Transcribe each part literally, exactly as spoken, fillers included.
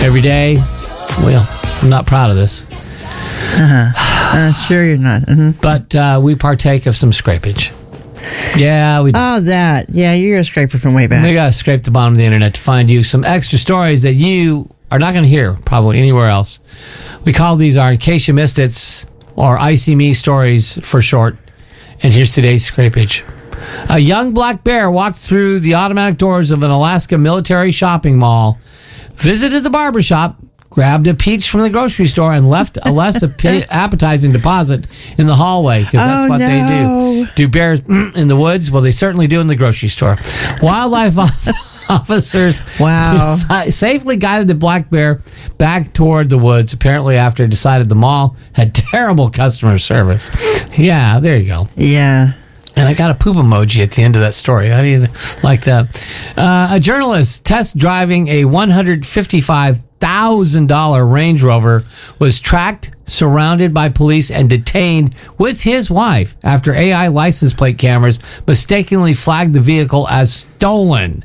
every day. Well, I'm not proud of this. Uh-huh. Uh, sure you're not. Mm-hmm. But uh, we partake of some scrapage. Yeah, we do. Oh, that. Yeah, you're a scraper from way back. We got to scrape the bottom of the internet to find you some extra stories that you are not going to hear probably anywhere else. We call these our In Case You Missed It's, or I C Me stories for short. And here's today's scrapage. A young black bear walked through the automatic doors of an Alaska military shopping mall, visited the barbershop, grabbed a peach from the grocery store, and left a less appetizing deposit in the hallway, because that's Oh, what no. they do. Do bears in the woods? Well, they certainly do in the grocery store. Wildlife officers Wow. safely guided the black bear back toward the woods, apparently after it decided the mall had terrible customer service. Yeah, there you go. Yeah. And I got a poop emoji at the end of that story. How do you like that? Uh, a journalist test driving a one hundred fifty-five thousand dollars Range Rover was tracked, surrounded by police, and detained with his wife after A I license plate cameras mistakenly flagged the vehicle as stolen.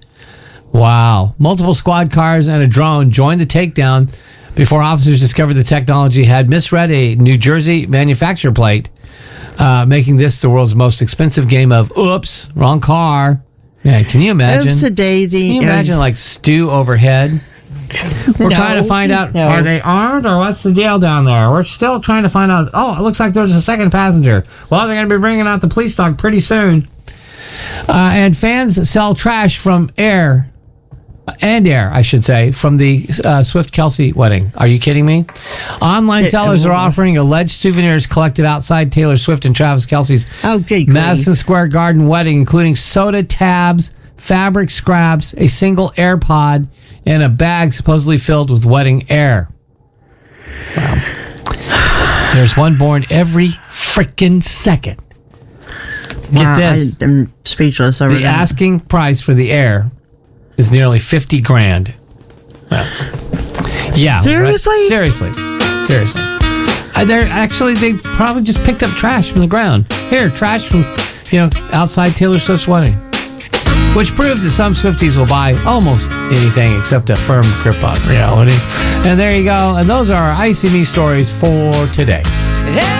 Wow. Multiple squad cars and a drone joined the takedown before officers discovered the technology had misread a New Jersey manufacturer plate, uh, making this the world's most expensive game of oops, wrong car. Yeah, can you imagine? Oops a daisy. Can you imagine like stew overhead? We're No, trying to find out, no. are they armed or what's the deal down there? We're still trying to find out. Oh, it looks like there's a second passenger. Well, they're going to be bringing out the police dog pretty soon. Uh, and fans sell trash from air, and air, I should say, from the uh, Swift-Kelsey wedding. Are you kidding me? Online Yeah, sellers are well, offering alleged souvenirs collected outside Taylor Swift and Travis Kelce's Oh, good Madison grief. Square Garden wedding, including soda tabs, fabric scraps, a single AirPod, and a bag supposedly filled with wedding air. Wow. There's one born every freaking second. Get Wow, this. I, I'm speechless over The that. asking price for the air is nearly fifty grand. Well, yeah. right? Seriously? Seriously. Seriously. Uh, they're actually, they probably just picked up trash from the ground. Here, trash from, you know, outside Taylor Swift's wedding. Which proves that some Swifties will buy almost anything except a firm grip on reality. And there you go. And those are our I C Me stories for today.